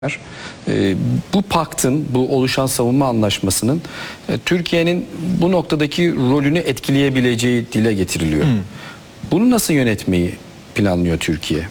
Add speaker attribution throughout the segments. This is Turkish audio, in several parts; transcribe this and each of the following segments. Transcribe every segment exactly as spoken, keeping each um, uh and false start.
Speaker 1: E, bu paktın, bu oluşan savunma anlaşmasının e, Türkiye'nin bu noktadaki rolünü etkileyebileceği dile getiriliyor. Hmm. Bunu nasıl yönetmeyi planlıyor Türkiye?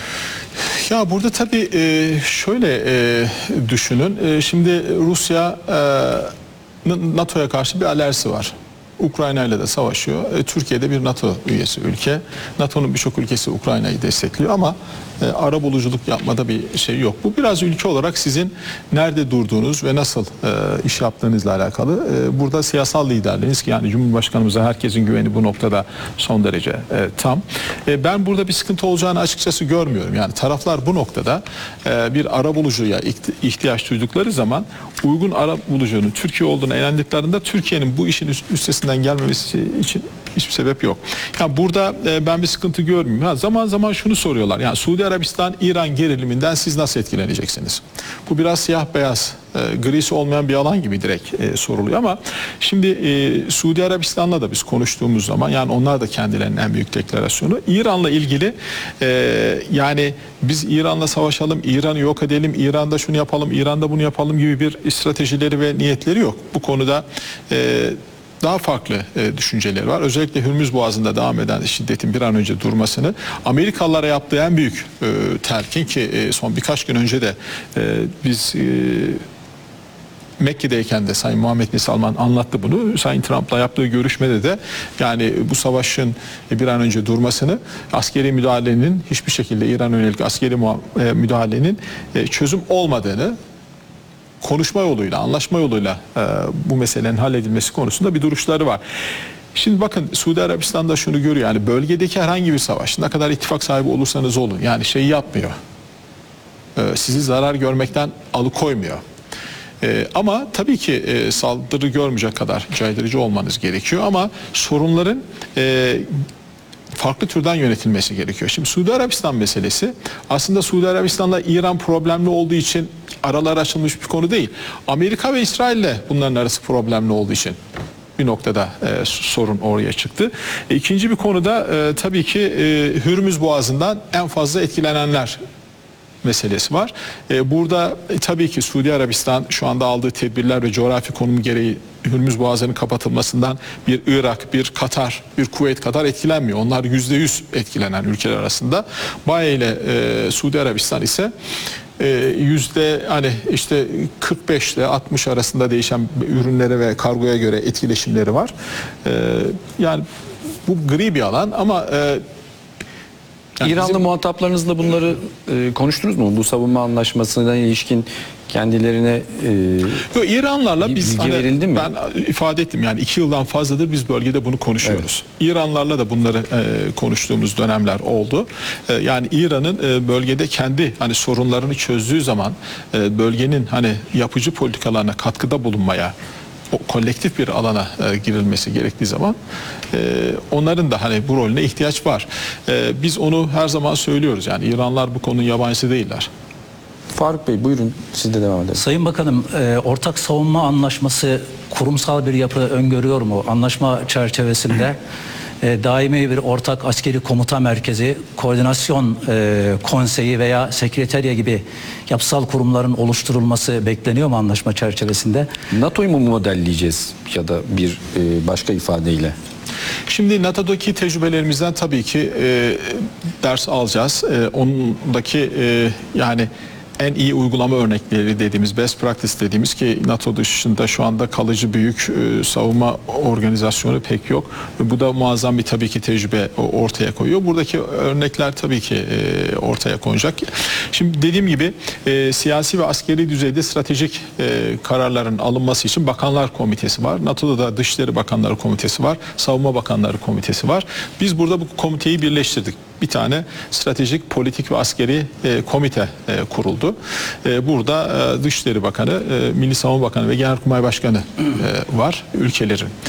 Speaker 2: Ya burada tabii e, şöyle e, düşünün. E, şimdi Rusya e, NATO'ya karşı bir alerjisi var. Ukrayna ile de savaşıyor. E, Türkiye'de bir NATO üyesi ülke. NATO'nun birçok ülkesi Ukrayna'yı destekliyor ama e, arabuluculuk yapmada bir şey yok. Bu biraz ülke olarak sizin nerede durduğunuz ve nasıl e, iş yaptığınızla alakalı. E, burada siyasal liderleriniz ki yani Cumhurbaşkanımıza herkesin güveni bu noktada son derece e, tam. E, ben burada bir sıkıntı olacağını açıkçası görmüyorum. Yani taraflar bu noktada e, bir arabulucuya ihtiyaç duydukları zaman uygun arabulucunun Türkiye olduğunu inandıklarında Türkiye'nin bu işin üstesinden gelmemesi için hiçbir sebep yok. Yani burada e, ben bir sıkıntı görmüyorum. Ha, zaman zaman şunu soruyorlar. Yani Suudi Arabistan İran geriliminden siz nasıl etkileneceksiniz? Bu biraz siyah beyaz, e, grisi olmayan bir alan gibi direkt e, soruluyor ama şimdi e, Suudi Arabistan'la da biz konuştuğumuz zaman yani onlar da kendilerinin en büyük deklarasyonu İran'la ilgili e, yani biz İran'la savaşalım, İran'ı yok edelim, İran'da şunu yapalım, İran'da bunu yapalım gibi bir stratejileri ve niyetleri yok. Bu konuda e, daha farklı e, düşünceleri var. Özellikle Hürmüz Boğazı'nda devam eden şiddetin bir an önce durmasını Amerikalılara yaptığı en büyük e, telkin ki e, son birkaç gün önce de e, biz e, Mekke'deyken de Sayın Muhammed Bin Salman anlattı bunu. Sayın Trump'la yaptığı görüşmede de yani bu savaşın bir an önce durmasını, askeri müdahalenin hiçbir şekilde İran yönelik askeri müdahalenin çözüm olmadığını konuşma yoluyla, anlaşma yoluyla e, bu meselenin halledilmesi konusunda bir duruşları var. Şimdi bakın Suudi Arabistan'da şunu görüyor yani bölgedeki herhangi bir savaş ne kadar ittifak sahibi olursanız olun yani şeyi yapmıyor. E, sizi zarar görmekten alıkoymuyor. E, ama tabii ki e, saldırı görmeyecek kadar caydırıcı olmanız gerekiyor ama sorunların e, farklı türden yönetilmesi gerekiyor. Şimdi Suudi Arabistan meselesi aslında Suudi Arabistan'la İran problemli olduğu için aralar açılmış bir konu değil. Amerika ve İsrail'le bunların arası problemli olduğu için bir noktada e, sorun oraya çıktı. E, ikinci bir konuda e, tabii ki e, Hürmüz Boğazı'ndan en fazla etkilenenler meselesi var. E, burada e, tabii ki Suudi Arabistan şu anda aldığı tedbirler ve coğrafi konum gereği Hürmüz Boğazı'nın kapatılmasından bir Irak, bir Katar, bir Kuveyt kadar etkilenmiyor. Onlar yüzde yüz etkilenen ülkeler arasında. Baye ile e, Suudi Arabistan ise yüzde hani işte kırk beş ile altmış arasında değişen ürünlere ve kargoya göre etkileşimleri var. E, yani bu gri bir alan ama e,
Speaker 1: yani İranlı bizim... muhataplarınızla bunları e, konuştunuz mu? Bu savunma anlaşmasına ilişkin kendilerine e,
Speaker 2: Yo, İranlarla biz hani,
Speaker 1: verildi mi?
Speaker 2: Ben ifade ettim yani iki yıldan fazladır biz bölgede bunu konuşuyoruz. Evet. İranlarla da bunları e, konuştuğumuz dönemler oldu. E, yani İran'ın e, bölgede kendi hani sorunlarını çözdüğü zaman e, bölgenin hani yapıcı politikalarına katkıda bulunmaya o kolektif bir alana e, girilmesi gerektiği zaman e, onların da hani bu rolüne ihtiyaç var. E, biz onu her zaman söylüyoruz yani İranlar bu konunun yabancısı değiller.
Speaker 1: Faruk Bey buyurun siz de devam edelim.
Speaker 3: Sayın Bakanım e, ortak savunma anlaşması kurumsal bir yapı öngörüyor mu? Anlaşma çerçevesinde e, daimi bir ortak askeri komuta merkezi, koordinasyon e, konseyi veya sekreterya gibi yapısal kurumların oluşturulması bekleniyor mu anlaşma çerçevesinde?
Speaker 1: NATO'yu mu modelleyeceğiz ya da bir e, başka ifadeyle?
Speaker 2: Şimdi NATO'daki tecrübelerimizden tabii ki e, ders alacağız. E, ondaki e, yani en iyi uygulama örnekleri dediğimiz best practice dediğimiz ki NATO dışında şu anda kalıcı büyük e, savunma organizasyonu pek yok. Bu da muazzam bir tabii ki tecrübe ortaya koyuyor. Buradaki örnekler tabii ki e, ortaya konacak. Şimdi dediğim gibi e, siyasi ve askeri düzeyde stratejik e, kararların alınması için Bakanlar Komitesi var. NATO'da da Dışişleri Bakanları Komitesi var. Savunma Bakanları Komitesi var. Biz burada bu komiteyi birleştirdik. Bir tane stratejik, politik ve askeri e, komite e, kuruldu. E, burada e, Dışişleri Bakanı, e, Milli Savunma Bakanı ve Genelkurmay Başkanı e, var ülkelerin.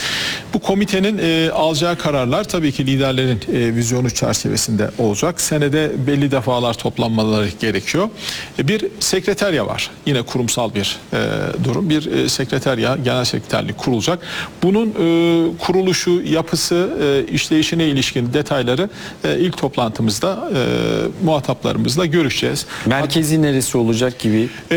Speaker 2: Bu komitenin e, alacağı kararlar tabii ki liderlerin e, vizyonu çerçevesinde olacak. Senede belli defalar toplanmaları gerekiyor. E, bir sekreterya var. Yine kurumsal bir e, durum. Bir e, sekreterya, genel sekreterlik kurulacak. Bunun e, kuruluşu, yapısı, e, işleyişine ilişkin detayları e, ilk toplantımızda e, muhataplarımızla görüşeceğiz.
Speaker 1: Merkezi neresi olacak gibi?